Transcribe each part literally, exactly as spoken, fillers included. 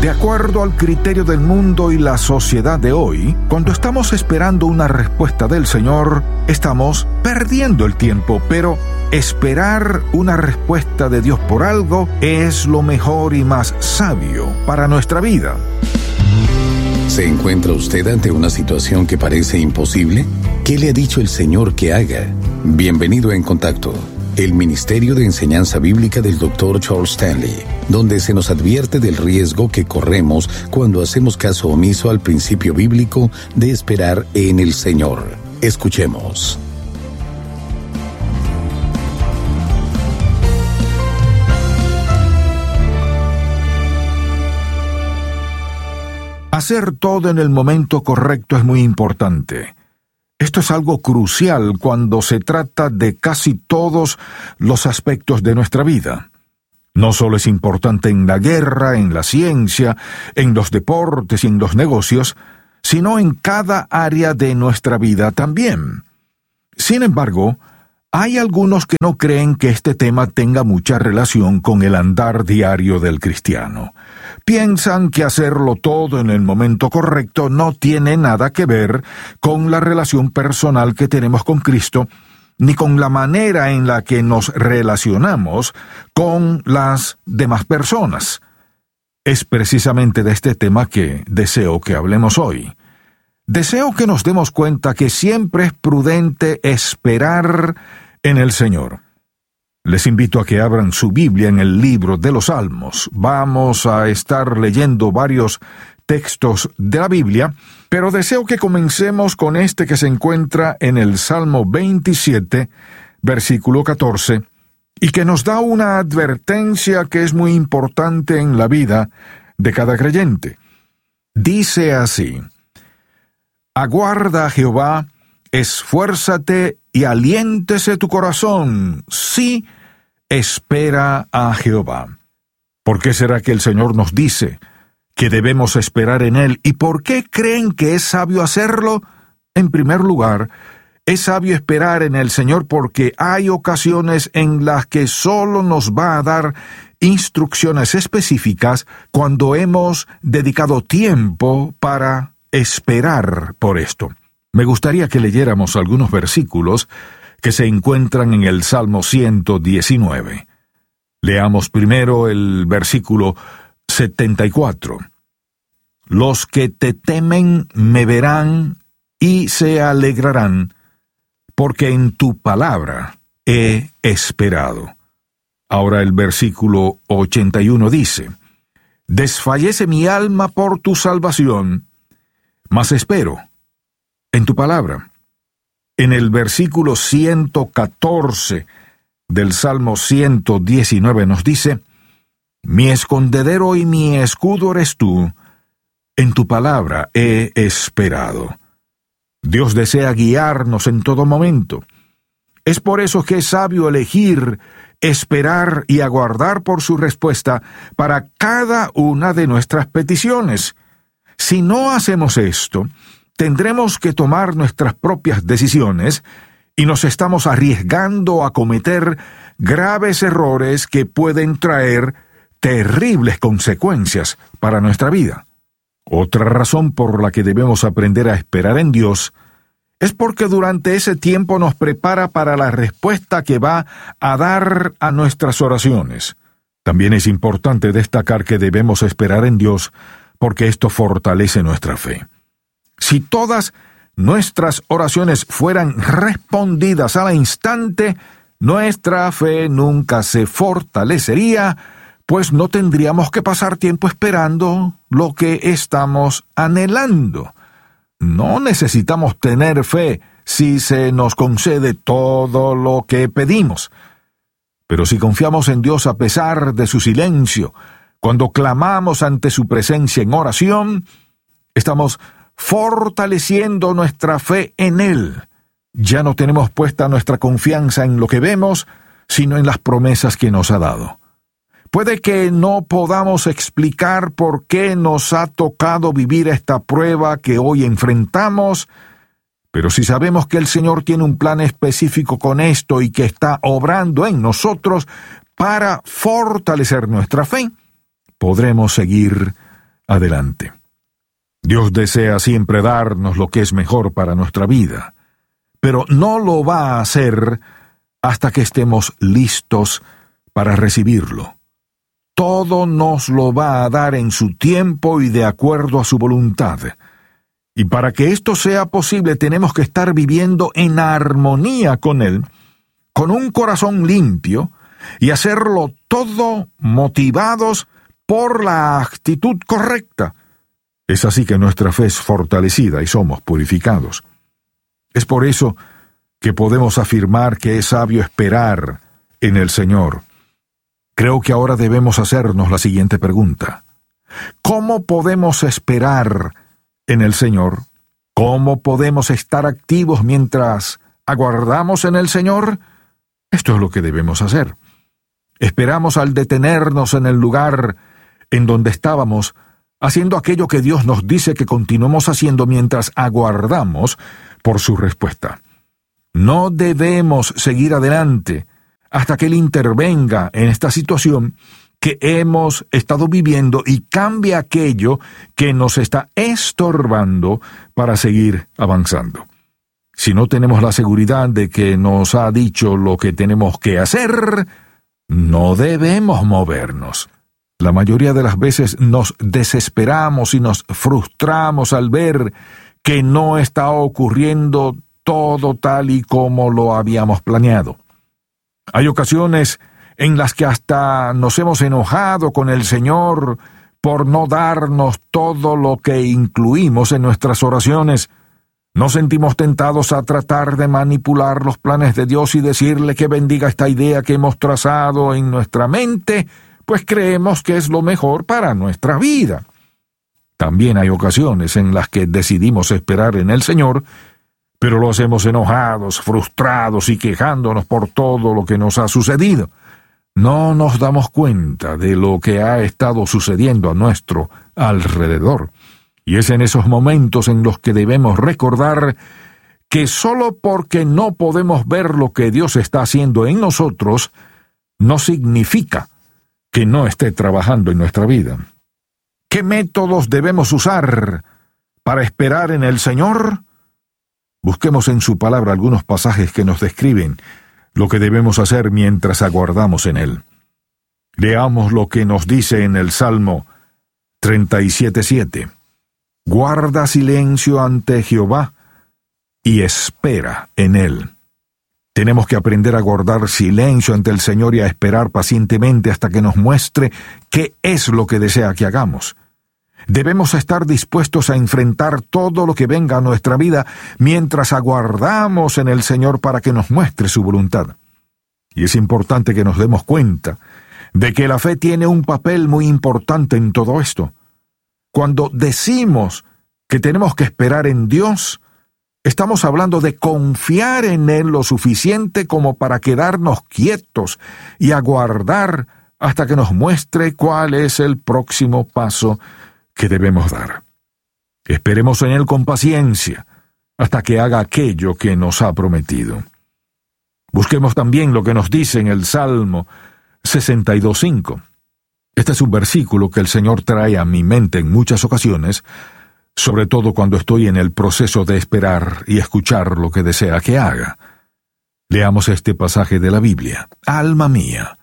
De acuerdo al criterio del mundo y la sociedad de hoy, cuando estamos esperando una respuesta del Señor, estamos perdiendo el tiempo, pero esperar una respuesta de Dios por algo es lo mejor y más sabio para nuestra vida. ¿Se encuentra usted ante una situación que parece imposible? ¿Qué le ha dicho el Señor que haga? Bienvenido a En Contacto, el Ministerio de Enseñanza Bíblica del doctor Charles Stanley, donde se nos advierte del riesgo que corremos cuando hacemos caso omiso al principio bíblico de esperar en el Señor. Escuchemos. Hacer todo en el momento correcto es muy importante. Esto es algo crucial cuando se trata de casi todos los aspectos de nuestra vida. No solo es importante en la guerra, en la ciencia, en los deportes y en los negocios, sino en cada área de nuestra vida también. Sin embargo, hay algunos que no creen que este tema tenga mucha relación con el andar diario del cristiano. Piensan que hacerlo todo en el momento correcto no tiene nada que ver con la relación personal que tenemos con Cristo, ni con la manera en la que nos relacionamos con las demás personas. Es precisamente de este tema que deseo que hablemos hoy. Deseo que nos demos cuenta que siempre es prudente esperar en el Señor. Les invito a que abran su Biblia en el libro de los Salmos. Vamos a estar leyendo varios textos de la Biblia, pero deseo que comencemos con este que se encuentra en el Salmo veintisiete, versículo catorce, y que nos da una advertencia que es muy importante en la vida de cada creyente. Dice así: Aguarda a Jehová, esfuérzate y aliéntese tu corazón. Sí, espera a Jehová. ¿Por qué será que el Señor nos dice que debemos esperar en Él? ¿Y por qué creen que es sabio hacerlo? En primer lugar, es sabio esperar en el Señor porque hay ocasiones en las que solo nos va a dar instrucciones específicas cuando hemos dedicado tiempo para esperar por esto. Me gustaría que leyéramos algunos versículos que se encuentran en el Salmo ciento diecinueve. Leamos primero el versículo setenta y cuatro. Los que te temen me verán y se alegrarán, porque en tu palabra he esperado. Ahora el versículo ochenta y uno dice: Desfallece mi alma por tu salvación, mas espero en tu palabra. En el versículo ciento catorce del Salmo ciento diecinueve nos dice: Mi escondedero y mi escudo eres tú, en tu palabra he esperado. Dios desea guiarnos en todo momento. Es por eso que es sabio elegir, esperar y aguardar por su respuesta para cada una de nuestras peticiones. Si no hacemos esto, tendremos que tomar nuestras propias decisiones y nos estamos arriesgando a cometer graves errores que pueden traer terribles consecuencias para nuestra vida. Otra razón por la que debemos aprender a esperar en Dios es porque durante ese tiempo nos prepara para la respuesta que va a dar a nuestras oraciones. También es importante destacar que debemos esperar en Dios porque esto fortalece nuestra fe. Si todas nuestras oraciones fueran respondidas al instante, nuestra fe nunca se fortalecería, pues no tendríamos que pasar tiempo esperando lo que estamos anhelando. No necesitamos tener fe si se nos concede todo lo que pedimos. Pero si confiamos en Dios a pesar de su silencio, cuando clamamos ante su presencia en oración, estamos fortaleciendo nuestra fe en Él. Ya no tenemos puesta nuestra confianza en lo que vemos, sino en las promesas que nos ha dado. Puede que no podamos explicar por qué nos ha tocado vivir esta prueba que hoy enfrentamos, pero si sabemos que el Señor tiene un plan específico con esto y que está obrando en nosotros para fortalecer nuestra fe, podremos seguir adelante. Dios desea siempre darnos lo que es mejor para nuestra vida, pero no lo va a hacer hasta que estemos listos para recibirlo. Todo nos lo va a dar en su tiempo y de acuerdo a su voluntad. Y para que esto sea posible tenemos que estar viviendo en armonía con Él, con un corazón limpio, y hacerlo todo motivados por la actitud correcta. Es así que nuestra fe es fortalecida y somos purificados. Es por eso que podemos afirmar que es sabio esperar en el Señor. Creo que ahora debemos hacernos la siguiente pregunta. ¿Cómo podemos esperar en el Señor? ¿Cómo podemos estar activos mientras aguardamos en el Señor? Esto es lo que debemos hacer. Esperamos al detenernos en el lugar en donde estábamos, haciendo aquello que Dios nos dice que continuemos haciendo mientras aguardamos por su respuesta. No debemos seguir adelante hasta que Él intervenga en esta situación que hemos estado viviendo y cambie aquello que nos está estorbando para seguir avanzando. Si no tenemos la seguridad de que nos ha dicho lo que tenemos que hacer, no debemos movernos. La mayoría de las veces nos desesperamos y nos frustramos al ver que no está ocurriendo todo tal y como lo habíamos planeado. Hay ocasiones en las que hasta nos hemos enojado con el Señor por no darnos todo lo que incluimos en nuestras oraciones. Nos sentimos tentados a tratar de manipular los planes de Dios y decirle que bendiga esta idea que hemos trazado en nuestra mente, pues creemos que es lo mejor para nuestra vida. También hay ocasiones en las que decidimos esperar en el Señor, pero lo hacemos enojados, frustrados y quejándonos por todo lo que nos ha sucedido. No nos damos cuenta de lo que ha estado sucediendo a nuestro alrededor. Y es en esos momentos en los que debemos recordar que solo porque no podemos ver lo que Dios está haciendo en nosotros, no significa que no esté trabajando en nuestra vida. ¿Qué métodos debemos usar para esperar en el Señor? Busquemos en su palabra algunos pasajes que nos describen lo que debemos hacer mientras aguardamos en Él. Leamos lo que nos dice en el Salmo treinta y siete siete. Guarda silencio ante Jehová y espera en Él. Tenemos que aprender a guardar silencio ante el Señor y a esperar pacientemente hasta que nos muestre qué es lo que desea que hagamos. Debemos estar dispuestos a enfrentar todo lo que venga a nuestra vida mientras aguardamos en el Señor para que nos muestre su voluntad. Y es importante que nos demos cuenta de que la fe tiene un papel muy importante en todo esto. Cuando decimos que tenemos que esperar en Dios, estamos hablando de confiar en Él lo suficiente como para quedarnos quietos y aguardar hasta que nos muestre cuál es el próximo paso que debemos dar. Esperemos en Él con paciencia hasta que haga aquello que nos ha prometido. Busquemos también lo que nos dice en el Salmo sesenta y dos cinco. Este es un versículo que el Señor trae a mi mente en muchas ocasiones, sobre todo cuando estoy en el proceso de esperar y escuchar lo que desea que haga. Leamos este pasaje de la Biblia. Alma mía,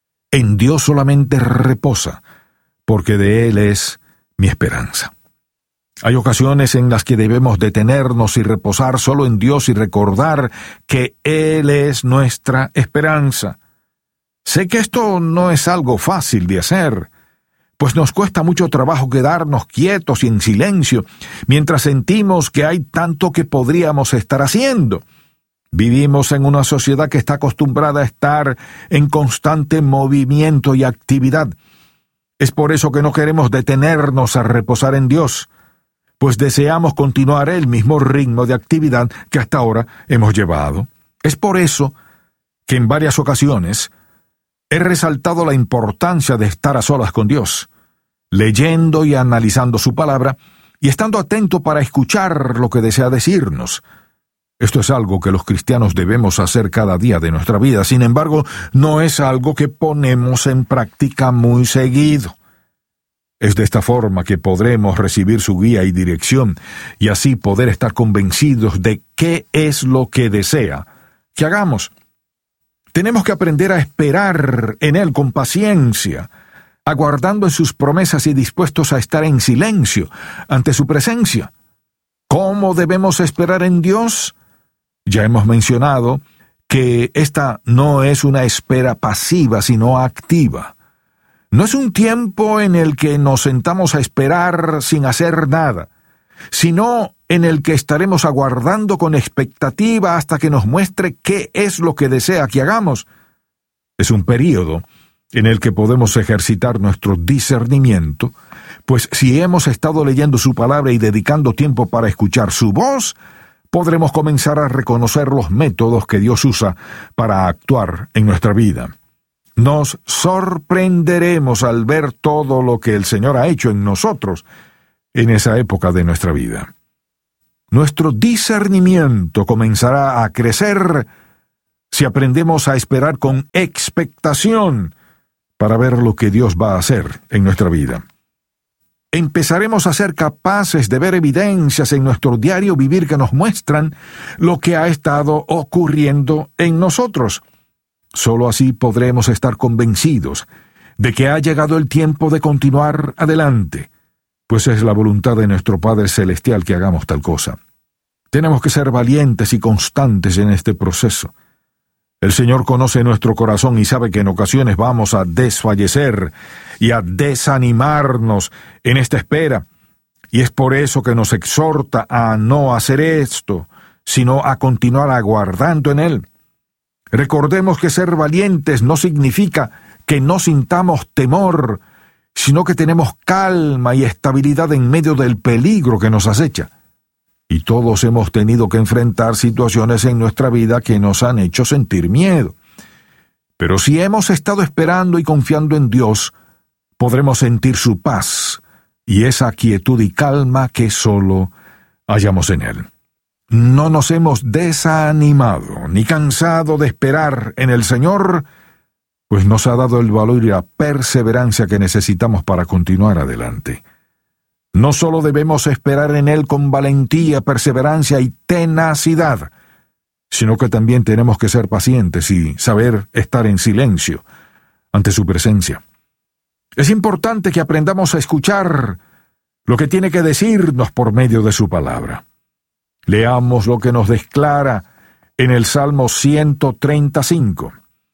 en Dios solamente reposa, porque de Él es mi esperanza. Hay ocasiones en las que debemos detenernos y reposar solo en Dios y recordar que Él es nuestra esperanza. Sé que esto no es algo fácil de hacer, pues nos cuesta mucho trabajo quedarnos quietos y en silencio, mientras sentimos que hay tanto que podríamos estar haciendo. Vivimos en una sociedad que está acostumbrada a estar en constante movimiento y actividad. Es por eso que no queremos detenernos a reposar en Dios, pues deseamos continuar el mismo ritmo de actividad que hasta ahora hemos llevado. Es por eso que en varias ocasiones he resaltado la importancia de estar a solas con Dios, leyendo y analizando su palabra y estando atento para escuchar lo que desea decirnos. Esto es algo que los cristianos debemos hacer cada día de nuestra vida. Sin embargo, no es algo que ponemos en práctica muy seguido. Es de esta forma que podremos recibir su guía y dirección y así poder estar convencidos de qué es lo que desea que hagamos. Tenemos que aprender a esperar en Él con paciencia, aguardando en sus promesas y dispuestos a estar en silencio ante su presencia. ¿Cómo debemos esperar en Dios? Ya hemos mencionado que esta no es una espera pasiva, sino activa. No es un tiempo en el que nos sentamos a esperar sin hacer nada, sino en el que estaremos aguardando con expectativa hasta que nos muestre qué es lo que desea que hagamos. Es un período en el que podemos ejercitar nuestro discernimiento, pues si hemos estado leyendo su palabra y dedicando tiempo para escuchar su voz, podremos comenzar a reconocer los métodos que Dios usa para actuar en nuestra vida. Nos sorprenderemos al ver todo lo que el Señor ha hecho en nosotros en esa época de nuestra vida. Nuestro discernimiento comenzará a crecer si aprendemos a esperar con expectación para ver lo que Dios va a hacer en nuestra vida. Empezaremos a ser capaces de ver evidencias en nuestro diario vivir que nos muestran lo que ha estado ocurriendo en nosotros. Solo así podremos estar convencidos de que ha llegado el tiempo de continuar adelante, pues es la voluntad de nuestro Padre Celestial que hagamos tal cosa. Tenemos que ser valientes y constantes en este proceso. El Señor conoce nuestro corazón y sabe que en ocasiones vamos a desfallecer y a desanimarnos en esta espera, y es por eso que nos exhorta a no hacer esto, sino a continuar aguardando en Él. Recordemos que ser valientes no significa que no sintamos temor, sino que tenemos calma y estabilidad en medio del peligro que nos acecha. Y todos hemos tenido que enfrentar situaciones en nuestra vida que nos han hecho sentir miedo. Pero si hemos estado esperando y confiando en Dios, podremos sentir su paz y esa quietud y calma que solo hallamos en Él. No nos hemos desanimado ni cansado de esperar en el Señor, pues nos ha dado el valor y la perseverancia que necesitamos para continuar adelante. No solo debemos esperar en Él con valentía, perseverancia y tenacidad, sino que también tenemos que ser pacientes y saber estar en silencio ante su presencia. Es importante que aprendamos a escuchar lo que tiene que decirnos por medio de su palabra. Leamos lo que nos declara en el Salmo ciento treinta y cinco.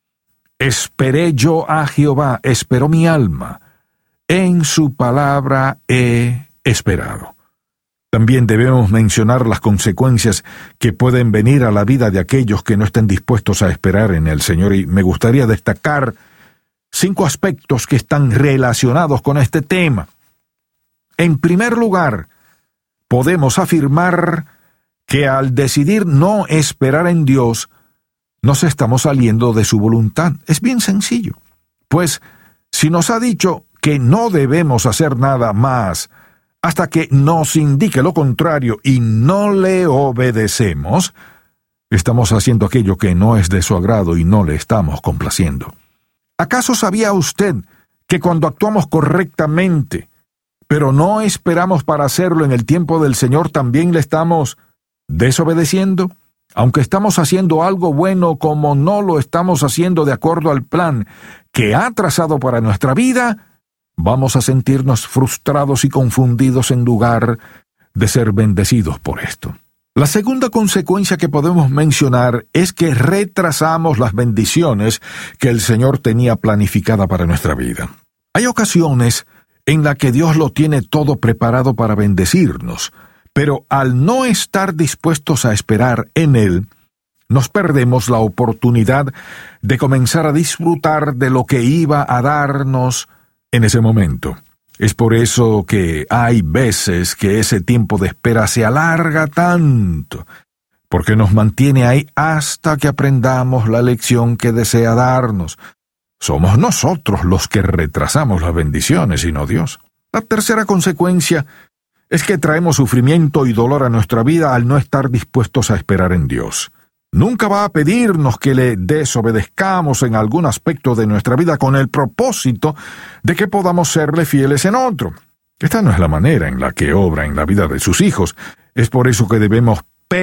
Esperé yo a Jehová, esperó mi alma, en su palabra he esperado. También debemos mencionar las consecuencias que pueden venir a la vida de aquellos que no estén dispuestos a esperar en el Señor, y me gustaría destacar cinco aspectos que están relacionados con este tema. En primer lugar, podemos afirmar que al decidir no esperar en Dios, nos estamos saliendo de su voluntad. Es bien sencillo, pues si nos ha dicho que no debemos hacer nada más hasta que nos indique lo contrario y no le obedecemos, estamos haciendo aquello que no es de su agrado y no le estamos complaciendo. ¿Acaso sabía usted que cuando actuamos correctamente, pero no esperamos para hacerlo en el tiempo del Señor, también le estamos desobedeciendo? Aunque estamos haciendo algo bueno, como no lo estamos haciendo de acuerdo al plan que ha trazado para nuestra vida, vamos a sentirnos frustrados y confundidos en lugar de ser bendecidos por esto. La segunda consecuencia que podemos mencionar es que retrasamos las bendiciones que el Señor tenía planificada para nuestra vida. Hay ocasiones en las que Dios lo tiene todo preparado para bendecirnos, pero al no estar dispuestos a esperar en Él, nos perdemos la oportunidad de comenzar a disfrutar de lo que iba a darnos en ese momento. Es por eso que hay veces que ese tiempo de espera se alarga tanto, porque nos mantiene ahí hasta que aprendamos la lección que desea darnos. Somos nosotros los que retrasamos las bendiciones y no Dios. La tercera consecuencia es que traemos sufrimiento y dolor a nuestra vida al no estar dispuestos a esperar en Dios. Nunca va a pedirnos que le desobedezcamos en algún aspecto de nuestra vida con el propósito de que podamos serle fieles en otro. Esta no es la manera en la que obra en la vida de sus hijos. Es por eso que debemos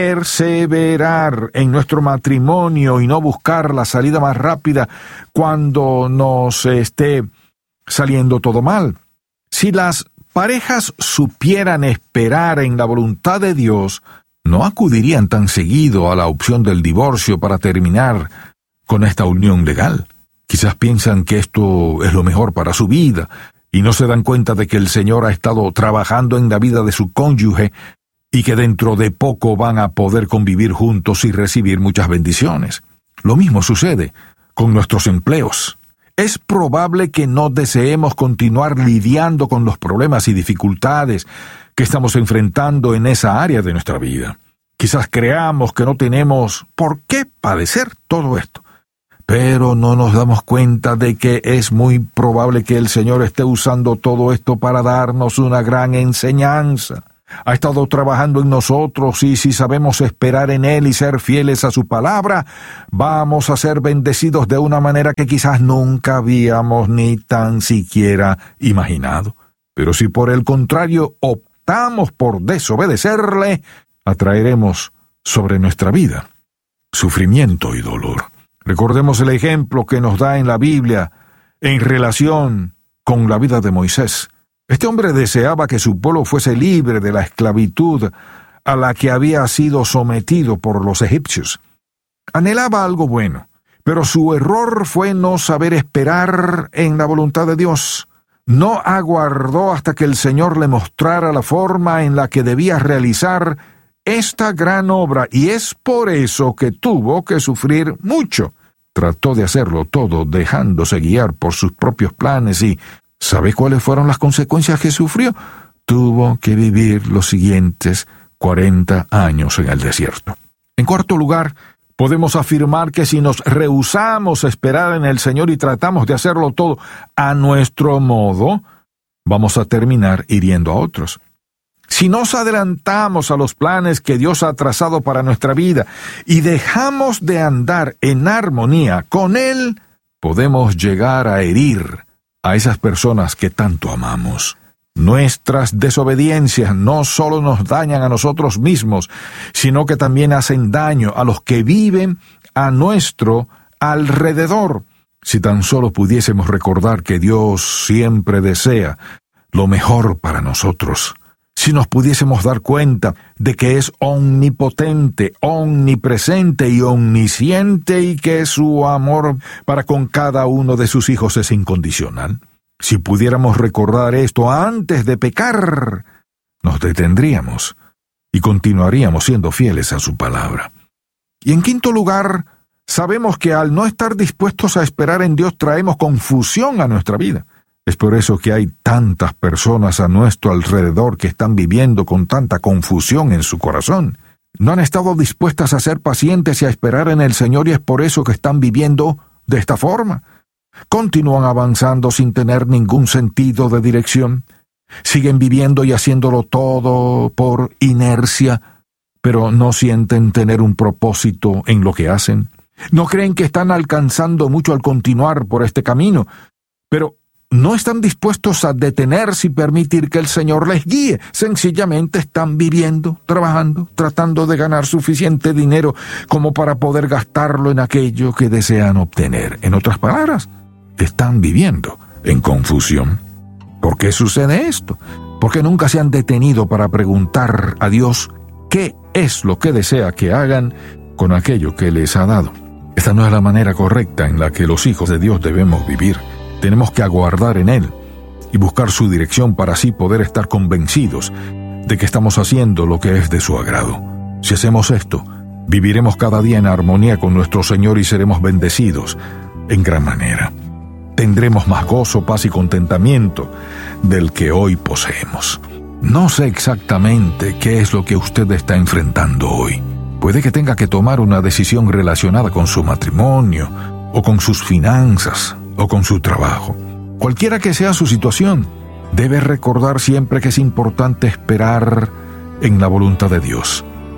perseverar en nuestro matrimonio y no buscar la salida más rápida cuando nos esté saliendo todo mal. Si las parejas supieran esperar en la voluntad de Dios, no acudirían tan seguido a la opción del divorcio para terminar con esta unión legal. Quizás piensan que esto es lo mejor para su vida y no se dan cuenta de que el Señor ha estado trabajando en la vida de su cónyuge y que dentro de poco van a poder convivir juntos y recibir muchas bendiciones. Lo mismo sucede con nuestros empleos. Es probable que no deseemos continuar lidiando con los problemas y dificultades que estamos enfrentando en esa área de nuestra vida. Quizás creamos que no tenemos por qué padecer todo esto, pero no nos damos cuenta de que es muy probable que el Señor esté usando todo esto para darnos una gran enseñanza. Ha estado trabajando en nosotros y si sabemos esperar en Él y ser fieles a su palabra, vamos a ser bendecidos de una manera que quizás nunca habíamos ni tan siquiera imaginado. Pero si por el contrario optamos por desobedecerle, atraeremos sobre nuestra vida sufrimiento y dolor. Recordemos el ejemplo que nos da en la Biblia en relación con la vida de Moisés. Este hombre deseaba que su pueblo fuese libre de la esclavitud a la que había sido sometido por los egipcios. Anhelaba algo bueno, pero su error fue no saber esperar en la voluntad de Dios. No aguardó hasta que el Señor le mostrara la forma en la que debía realizar esta gran obra, y es por eso que tuvo que sufrir mucho. Trató de hacerlo todo dejándose guiar por sus propios planes y ¿sabe cuáles fueron las consecuencias que sufrió? Tuvo que vivir los siguientes cuarenta años en el desierto. En cuarto lugar, podemos afirmar que si nos rehusamos a esperar en el Señor y tratamos de hacerlo todo a nuestro modo, vamos a terminar hiriendo a otros. Si nos adelantamos a los planes que Dios ha trazado para nuestra vida y dejamos de andar en armonía con Él, podemos llegar a herir a esas personas que tanto amamos. Nuestras desobediencias no solo nos dañan a nosotros mismos, sino que también hacen daño a los que viven a nuestro alrededor. Si tan solo pudiésemos recordar que Dios siempre desea lo mejor para nosotros. Si nos pudiésemos dar cuenta de que es omnipotente, omnipresente y omnisciente y que su amor para con cada uno de sus hijos es incondicional. Si pudiéramos recordar esto antes de pecar, nos detendríamos y continuaríamos siendo fieles a su palabra. Y en quinto lugar, sabemos que al no estar dispuestos a esperar en Dios traemos confusión a nuestra vida. Es por eso que hay tantas personas a nuestro alrededor que están viviendo con tanta confusión en su corazón. No han estado dispuestas a ser pacientes y a esperar en el Señor y es por eso que están viviendo de esta forma. Continúan avanzando sin tener ningún sentido de dirección. Siguen viviendo y haciéndolo todo por inercia, pero no sienten tener un propósito en lo que hacen. No creen que están alcanzando mucho al continuar por este camino, pero no están dispuestos a detenerse y permitir que el Señor les guíe. Sencillamente están viviendo, trabajando, tratando de ganar suficiente dinero como para poder gastarlo en aquello que desean obtener. En otras palabras, están viviendo en confusión. ¿Por qué sucede esto? Porque nunca se han detenido para preguntar a Dios qué es lo que desea que hagan con aquello que les ha dado. Esta no es la manera correcta en la que los hijos de Dios debemos vivir. Tenemos que aguardar en Él y buscar su dirección para así poder estar convencidos de que estamos haciendo lo que es de su agrado. Si hacemos esto, viviremos cada día en armonía con nuestro Señor y seremos bendecidos en gran manera. Tendremos más gozo, paz y contentamiento del que hoy poseemos. No sé exactamente qué es lo que usted está enfrentando hoy. Puede que tenga que tomar una decisión relacionada con su matrimonio, o con sus finanzas, o con su trabajo. Cualquiera que sea su situación, debe recordar siempre que es importante esperar en la voluntad de Dios.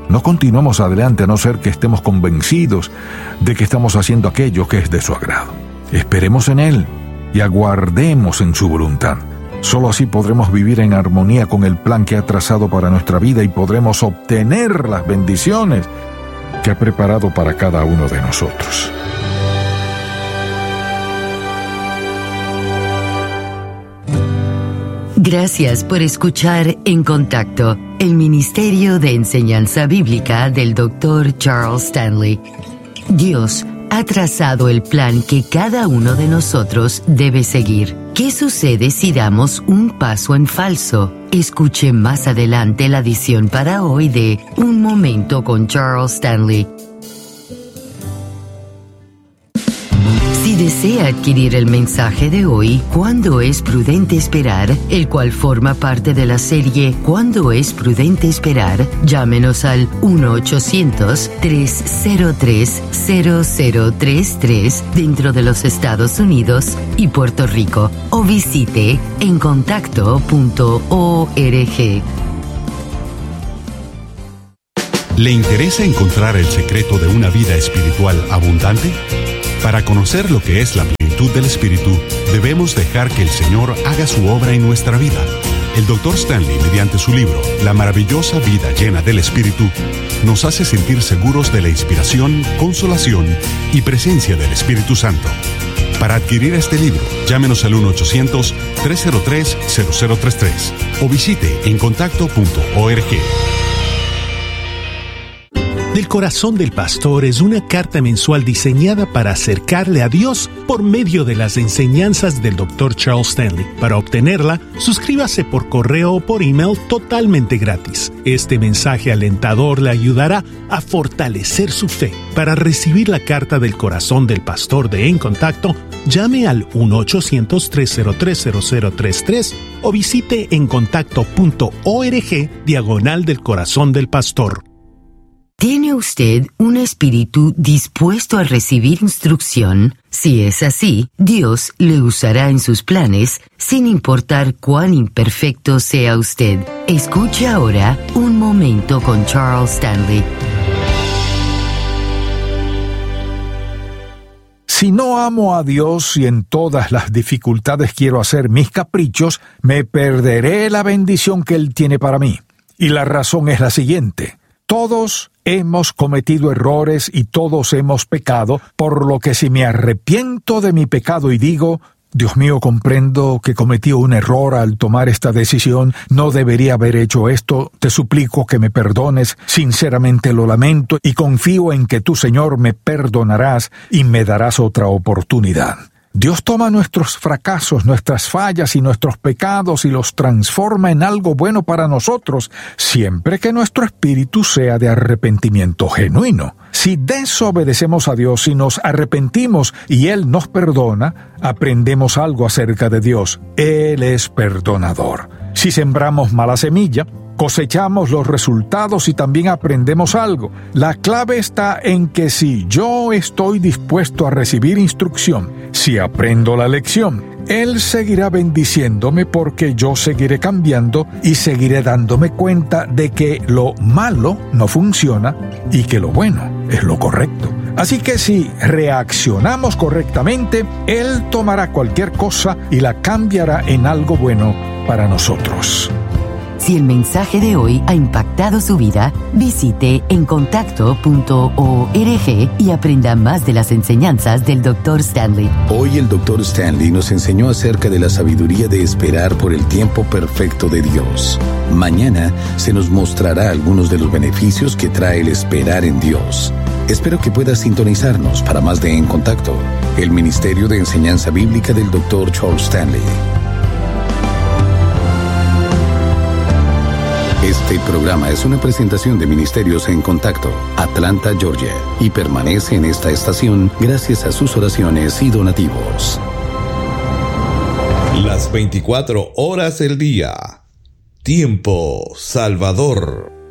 No continuemos adelante a no ser que estemos convencidos de que estamos haciendo aquello que es de su agrado. Esperemos en Él y aguardemos en su voluntad. Solo así podremos vivir en armonía con el plan que ha trazado para nuestra vida y podremos obtener las bendiciones que ha preparado para cada uno de nosotros. Gracias por escuchar En Contacto, el Ministerio de Enseñanza Bíblica del doctor Charles Stanley. Dios ha trazado el plan que cada uno de nosotros debe seguir. ¿Qué sucede si damos un paso en falso? Escuche más adelante la edición para hoy de Un Momento con Charles Stanley. Si desea adquirir el mensaje de hoy, ¿Cuándo es prudente esperar?, el cual forma parte de la serie ¿Cuándo es prudente esperar?, llámenos al uno ochocientos, tres cero tres, cero cero tres tres dentro de los Estados Unidos y Puerto Rico o visite en contacto punto org. ¿Le interesa encontrar el secreto de una vida espiritual abundante? Para conocer lo que es la plenitud del Espíritu, debemos dejar que el Señor haga su obra en nuestra vida. El doctor Stanley, mediante su libro, La maravillosa vida llena del Espíritu, nos hace sentir seguros de la inspiración, consolación y presencia del Espíritu Santo. Para adquirir este libro, llámenos al uno ochocientos, tres cero tres, cero cero tres tres o visite en contacto punto org. Del Corazón del Pastor es una carta mensual diseñada para acercarle a Dios por medio de las enseñanzas del doctor Charles Stanley. Para obtenerla, suscríbase por correo o por email totalmente gratis. Este mensaje alentador le ayudará a fortalecer su fe. Para recibir la carta del Corazón del Pastor de En Contacto, llame al uno ochocientos, tres cero tres, cero cero tres tres o visite en contacto punto org diagonal del Corazón del Pastor. ¿Tiene usted un espíritu dispuesto a recibir instrucción? Si es así, Dios le usará en sus planes, sin importar cuán imperfecto sea usted. Escuche ahora Un Momento con Charles Stanley. Si no amo a Dios y en todas las dificultades quiero hacer mis caprichos, me perderé la bendición que Él tiene para mí. Y la razón es la siguiente. Todos hemos cometido errores y todos hemos pecado, por lo que si me arrepiento de mi pecado y digo, Dios mío, comprendo que cometí un error al tomar esta decisión, no debería haber hecho esto, te suplico que me perdones, sinceramente lo lamento y confío en que tú, Señor, me perdonarás y me darás otra oportunidad. Dios toma nuestros fracasos, nuestras fallas y nuestros pecados y los transforma en algo bueno para nosotros, siempre que nuestro espíritu sea de arrepentimiento genuino. Si desobedecemos a Dios y nos arrepentimos y Él nos perdona, aprendemos algo acerca de Dios. Él es perdonador. Si sembramos mala semilla, cosechamos los resultados y también aprendemos algo. La clave está en que si yo estoy dispuesto a recibir instrucción, si aprendo la lección, Él seguirá bendiciéndome porque yo seguiré cambiando y seguiré dándome cuenta de que lo malo no funciona y que lo bueno es lo correcto. Así que si reaccionamos correctamente, Él tomará cualquier cosa y la cambiará en algo bueno para nosotros. Si el mensaje de hoy ha impactado su vida, visite en contacto punto org y aprenda más de las enseñanzas del doctor Stanley. Hoy el doctor Stanley nos enseñó acerca de la sabiduría de esperar por el tiempo perfecto de Dios. Mañana se nos mostrará algunos de los beneficios que trae el esperar en Dios. Espero que puedas sintonizarnos para más de En Contacto, el Ministerio de Enseñanza Bíblica del doctor Charles Stanley. Este programa es una presentación de Ministerios en Contacto, Atlanta, Georgia, y permanece en esta estación gracias a sus oraciones y donativos. Las veinticuatro horas del día. Tiempo Salvador.